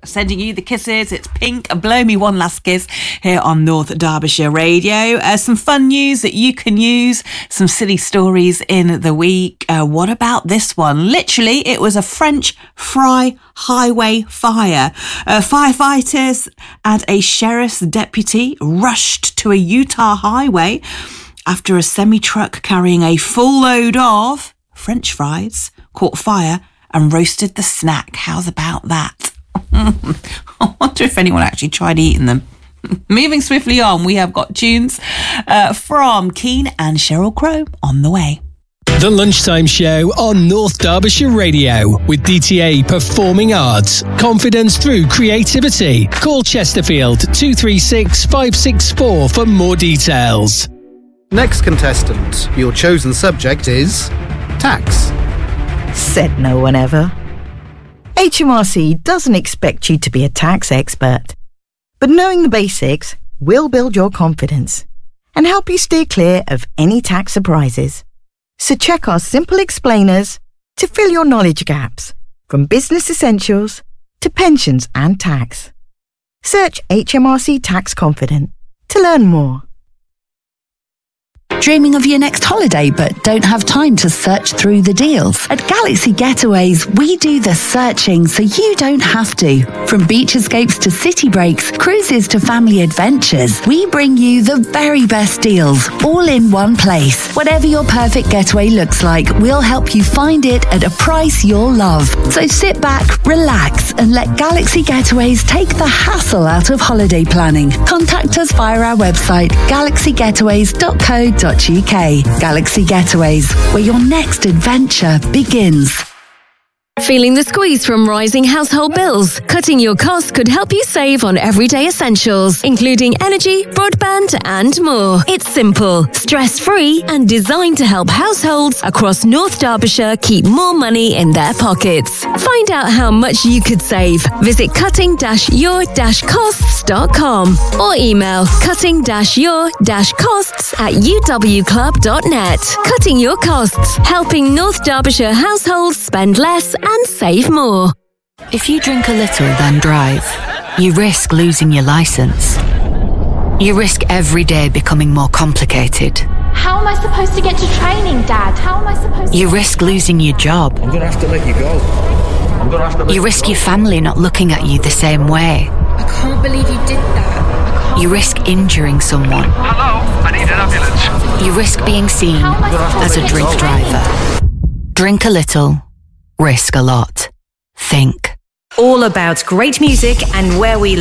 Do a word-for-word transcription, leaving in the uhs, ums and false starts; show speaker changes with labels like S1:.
S1: sending you the kisses. It's Pink and Blow Me One Last Kiss here on North Derbyshire Radio. Uh, some fun news that you can use, some silly stories in the week. Uh, what about this one? Literally, it was a French fry highway fire. Uh, firefighters and a sheriff's deputy rushed to a Utah highway after a semi-truck carrying a full load of French fries caught fire and roasted the snack. How's about that? I wonder if anyone actually tried eating them. Moving swiftly on, we have got tunes uh, from Keane and Sheryl Crow on the way.
S2: The Lunchtime Show on North Derbyshire Radio with D T A Performing Arts. Confidence through creativity. Call Chesterfield two three six, five six four for more details.
S3: Next contestant, your chosen subject is tax.
S4: Said no one ever. H M R C doesn't expect you to be a tax expert, but knowing the basics will build your confidence and help you steer clear of any tax surprises. So check our simple explainers to fill your knowledge gaps, from business essentials to pensions and tax. Search H M R C Tax Confident to learn more.
S5: Dreaming of your next holiday but don't have time to search through the deals? At Galaxy Getaways, we do the searching so you don't have to. From beach escapes to city breaks, cruises to family adventures, we bring you the very best deals, all in one place. Whatever your perfect getaway looks like, we'll help you find it at a price you'll love. So sit back, relax, and let Galaxy Getaways take the hassle out of holiday planning. Contact us via our website, galaxy getaways dot co dot uk. Galaxy Getaways, where your next adventure begins.
S6: Feeling the squeeze from rising household bills? Cutting your costs could help you save on everyday essentials, including energy, broadband, and more. It's simple, stress-free, and designed to help households across North Derbyshire keep more money in their pockets. Find out how much you could save. Visit cutting your costs dot com or email cutting your costs at u w club dot net. Cutting your costs, helping North Derbyshire households spend less and save more.
S7: If you drink a little, then drive, you risk losing your licence. You risk every day becoming more complicated.
S8: How am I supposed to get to training, Dad? How am I supposed to...
S7: You risk losing your job.
S9: I'm going to have to let you go. I'm going to have to let
S7: you risk your family not looking at you the same way.
S8: I can't believe you did that.
S7: You risk injuring someone.
S9: Hello, I need an ambulance.
S7: You risk being seen as a drink driver. Drink a little. Risk a lot. Think.
S10: All about great music and where we